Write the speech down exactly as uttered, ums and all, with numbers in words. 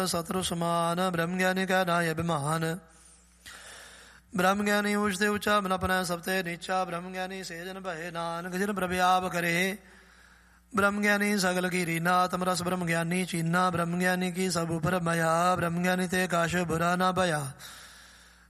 ਸਤਿਗੁਰ ਸਮਾਨ ਬ੍ਰਹਮ ਗਿਆਨੀ ਕਾ ਨਾਇ ਅਭਿਮਾਨ। ਬ੍ਰਹਮ ਗਿਆਨੀ ਉਚਤੇ ਉੱਚਾ ਮਨ ਆਪਣਾ ਸਭ ਤੇ ਨੀਚਾ। ਬ੍ਰਹਮ ਗਿਆਨੀ ਸੇ ਜਨ ਭਏ ਨਾਨਕ ਜਿਨ ਪ੍ਰਭ ਆਪ ਕਰੇ। ਬ੍ਰਹਮ ਗਿਆਨੀ ਸਗਲ ਕੀ ਰੀਨਾ ਤਮ ਰਸ ਬ੍ਰਹਮ ਗਿਆਨੀ ਚੀਨਾ। ਬ੍ਰਹਮ ਗਿਆਨੀ ਕੀ ਸਭ ਉਪਰ ਮਇਆ। ਬ੍ਰਹਮ ਗਿਆਨੀ ਤੇ ਕਾਸ਼ ਬੁਰਾ ਨਾ ਭਇਆ।